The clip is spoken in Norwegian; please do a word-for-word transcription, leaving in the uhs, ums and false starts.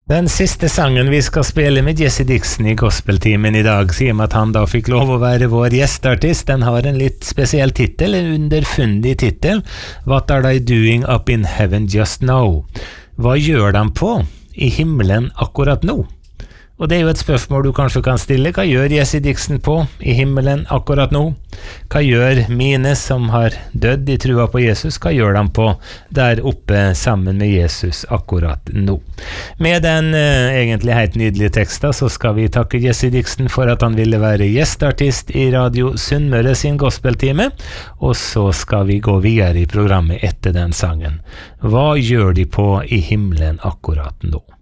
Den siste sangen vi skal spille med Jesse Dixon i gospeltimen i dag, sier med at han da fikk lov å være vår gjestartist. Den har en litt spesiell titel, en underfundig titel. What are they doing up in heaven just now? Hva gjør de på i himmelen akkurat nå? Og det er jo et spørsmål du kanskje kan stille. Hva gjør Jesse Dixon på i himmelen akkurat nå? Hva gjør mine som har dødd i trua på Jesus? Hva gjør de på der oppe sammen med Jesus akkurat nå? Med den eh, egentlig helt nydelige teksten så skal vi takke Jesse Dixon for at han ville være gjestartist i Radio Sunnmøre sin gospeltime, og så skal vi gå videre i programmet etter den sangen. Hva gjør de på i himmelen akkurat nå?